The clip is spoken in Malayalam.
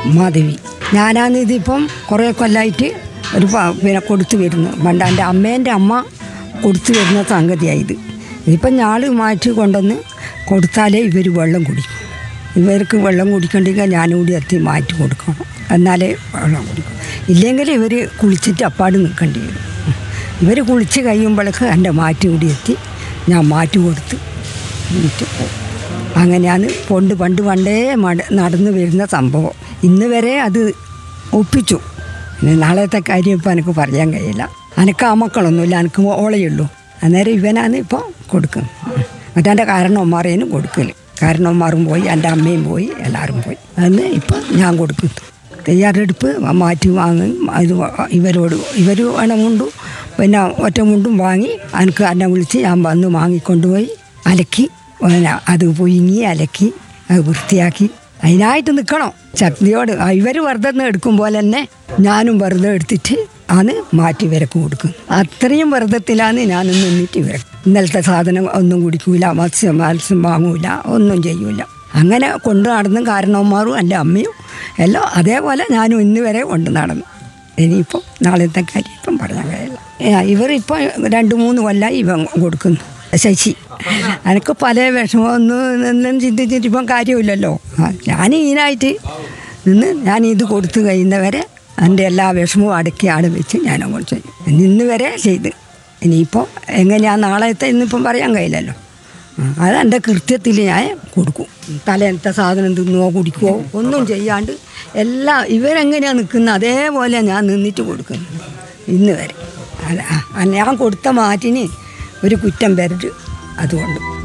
മാധവി. ഞാനാണ് ഇതിപ്പം കുറേ കൊല്ലമായിട്ട് ഒരു പിന്നെ കൊടുത്തു വരുന്നു. പണ്ട് എൻ്റെ അമ്മേൻ്റെ അമ്മ കൊടുത്തു വരുന്ന സംഗതിയായത്. ഇതിപ്പം ഞാൾ മാറ്റി കൊണ്ടുവന്ന് കൊടുത്താലേ ഇവർ വെള്ളം കുടിക്കും. ഇവർക്ക് വെള്ളം കുടിക്കണ്ടെങ്കിൽ ഞാനുകൂടി എത്തി മാറ്റി കൊടുക്കണം, എന്നാലേ വെള്ളം കുടിക്കും. ഇല്ലെങ്കിൽ ഇവർ കുളിച്ചിട്ട് അപ്പാട് നിൽക്കേണ്ടി വരും. ഇവർ കുളിച്ച് കഴിയുമ്പോഴേക്ക് എൻ്റെ മാറ്റി കൂടി എത്തി ഞാൻ മാറ്റി കൊടുത്ത് എന്നിട്ട് പോകും. അങ്ങനെയാണ് പണ്ടേ നടന്നു വരുന്ന സംഭവം. ഇന്ന് വരെ അത് ഒപ്പിച്ചു. പിന്നെ നാളത്തെ കാര്യം ഇപ്പം എനിക്ക് പറയാൻ കഴിയില്ല. എനിക്ക് ആ മക്കളൊന്നുമില്ല, എനിക്ക് ഓളയുള്ളൂ. അന്നേരം ഇവനാണ് ഇപ്പോൾ കൊടുക്കുന്നത്. മറ്റേ കാരണവന്മാരേനും കൊടുക്കൽ. കാരണവന്മാരും പോയി, എൻ്റെ അമ്മയും പോയി, എല്ലാവരും പോയി. അന്ന് ഇപ്പം ഞാൻ കൊടുക്കുന്നു. തയ്യാറെടുപ്പ് മാറ്റി വാങ്ങും. ഇത് ഇവർ വേണമുണ്ടും പിന്നെ ഒറ്റ മുണ്ടും വാങ്ങി എനിക്ക് എന്നെ വിളിച്ച് ഞാൻ വന്ന് വാങ്ങിക്കൊണ്ടുപോയി അലക്കി, പിന്നെ അത് പുഴുങ്ങി അലക്കി അത് വൃത്തിയാക്കി അതിനായിട്ട് നിൽക്കണം ശക്തിയോട്. ഇവർ വെറുതെ എടുക്കും പോലെ തന്നെ ഞാനും വെറുതെ എടുത്തിട്ട് ആണ് മാറ്റി ഇവരക്ക് കൊടുക്കും. അത്രയും വെറുതത്തിലാണ് ഞാൻ നിന്നിട്ട് ഇവർ. ഇന്നലത്തെ സാധനം ഒന്നും കുടിക്കൂല, മത്സ്യം വാങ്ങൂല, ഒന്നും ചെയ്യൂല. അങ്ങനെ കൊണ്ടു നടന്നും കാരണവന്മാരും എൻ്റെ അമ്മയും എല്ലാം അതേപോലെ ഞാനും ഇന്ന് വരെ കൊണ്ടു നടന്നു. ഇനിയിപ്പോൾ നാളത്തെ കാര്യം ഇപ്പം പറയാൻ കഴിയില്ല. ഇവരിപ്പോൾ 2-3 കൊല്ലമായി ഇവൻ കൊടുക്കുന്നു. ശശി, എനിക്ക് പല വിഷമമൊന്നും ചിന്തിച്ചിട്ട് ഇപ്പം കാര്യമില്ലല്ലോ. ഞാൻ ഇതിനായിട്ട് നിന്ന് ഞാൻ ഇത് കൊടുത്തു കഴിയുന്നവരെ എൻ്റെ എല്ലാ വിഷമവും അടക്കി ആടെ വെച്ച് ഞാൻ അങ്ങോട്ട് ചെയ്യും. ഇന്ന് വരെ ചെയ്ത്. ഇനിയിപ്പോൾ എങ്ങനെയാണ് നാളത്തെ ഇന്നിപ്പം പറയാൻ കഴിയില്ലല്ലോ. അത് എൻ്റെ കൃത്യത്തിൽ ഞാൻ കൊടുക്കും. തലേന്നത്തെ സാധനം തിന്നുവോ കുടിക്കുവോ ഒന്നും ചെയ്യാണ്ട് എല്ലാം ഇവരെങ്ങനെയാണ് നിൽക്കുന്നത് അതേപോലെ ഞാൻ നിന്നിട്ട് കൊടുക്കുന്നു ഇന്ന് വരെ. ഞാൻ കൊടുത്ത മാറ്റിന് ഒരു കുറ്റം വരരുത് അതുകൊണ്ട്.